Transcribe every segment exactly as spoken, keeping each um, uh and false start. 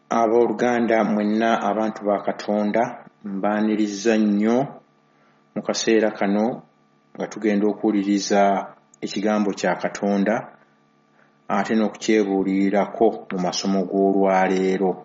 Abooluganda mwenna abantu ba Katonda mbaaniriza nnyo mu kaseera kano nga tugenda okuwuliriza ekigambo kya Katonda ate n'okukyebuulirirako mu masomo g'olwaleero.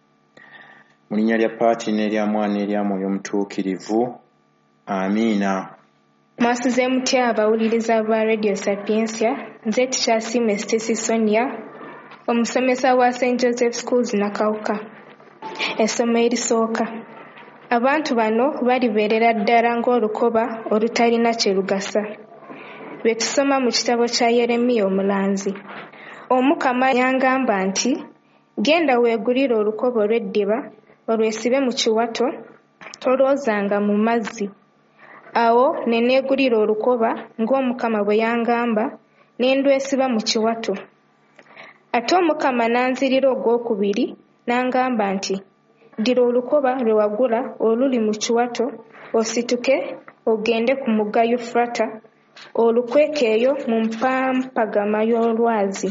Mu linnya lya Paati n'erya Mwana n'erya Mwoyo Omutuukirivu. Amiina. Mwasize mutya abawuliriza ba Radio Sapiensia, nze Tikyasiime Stacy Sonia, omusomesa wa Saint Joseph Schools Nakawuka. Essomo erisooka. Abantu bano balibeerera ddala ng'olukoba olutalina kye lugasa. Lwe tusoma mu kitabo kya Yeremiya omulanzi. Omukama yangamba nti, genda weegulire olukoba olw'eddiba, olwesibe mu kiwato, tolwozanga mu mazzi. Awo ne neegulira olukoba ng'Omukama bwe yangamba, ne ndwesiba mu kiwato. Ate Omukama n'anzirira ogwokubiri n'angamba nti, ddira olukoba lwe wagula oluli mu kiwato, osituke ogende ku mugga Yufurata, olukweke eyo mu mpampagama y'olwazi.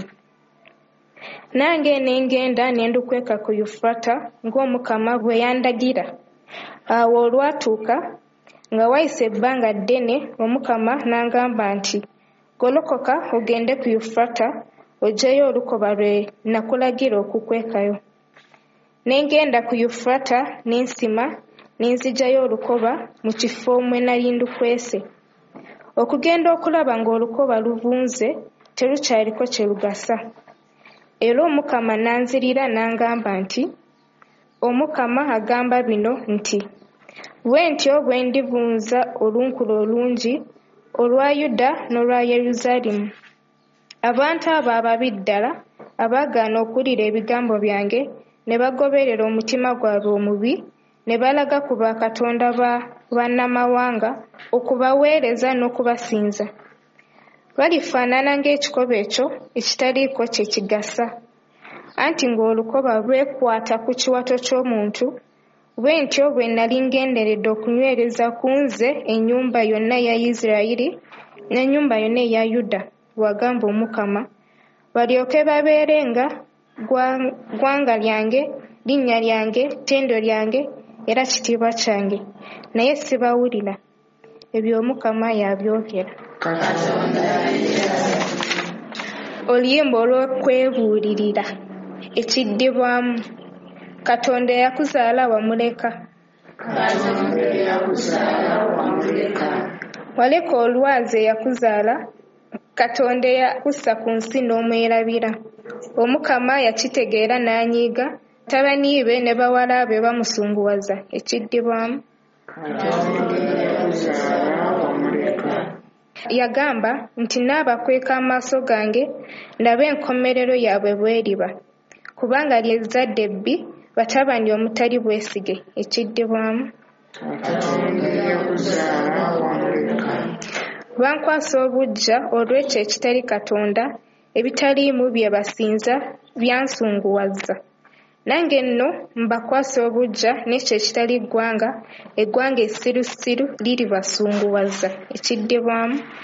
Nange ne ngenda ne ndukweka ku Yufurata ng'Omukama bwe yandagira. Awo olwatuuka nga wayise ebbanga ddene, Omukama n'angamba nti, golokoka ogende ku Yufurata oggyeyo olukoba lwe nakulagira okukwekayo. Ne ngenda ku Yufurata ne nsima ne nzigyayo olukoba mu kifo mwe nali ndukwese. Okugenda okulaba ng'olukoba luvunze terukyaliko kye lugasa. Era Omukama n'anzirira n'angamba nti, Omukama agamba bino nti, bwe ntyo bwe ndivunza olunkula olungi olwa Yuda n'olwa Yerusaalemi. Abantu abo ababi ddala abaagaana okuwulira ebigambo byange ne bagoberera omutima gwabwe omubi, ne balaga ku bakatonda ba bannamawanga okubaweereza n'okubasinza. Balifaanana ng'ekikobe ekyo ekitaliiko kye kigasa. Anti ng'olukoba lwekwata ku kiwato ky'omuntu, bwe ntyo bwe nnali ngenderedde okunywereza ku nze ennyumba yonna ya Isirayiri n'ennyumba yonna eya Yuda, bw'agamba Omukama, balyoke babeerenga ggwanga lyange, linnya lyange, ttendo lyange, era kitiibwa kyange. Naye sibawulira. Ebyo Omukama y'abyogera. Oluyimba olw'okwebuulirira. Ekiddibwamu. Katonda yakuzaala wamuleka. Waleka olwazi eyakuzaala, Katonda yakussa ku nsi n'omwerabira. Omukama yakitegeera n'anyiiga, batabani be ne bawala be bamusunguwaza. Ekiddibwamu. Yagamba nti naabakweka amaaso gange ndabe enkomerero yaabwe bw'eriba, kubanga ly'ezzadde bbi, batabani omutali bwesige. Ekiddibwamu. Bankwasa obuggya olw'ekyo ekitali Katonda, ebitaliimu bye basinza byansunguwaza. Nange nno mbakwasa obuggya n'ekyo ekitali ggwanga, eggwanga essirusiru liribasunguwaza. Ekiddibwamu.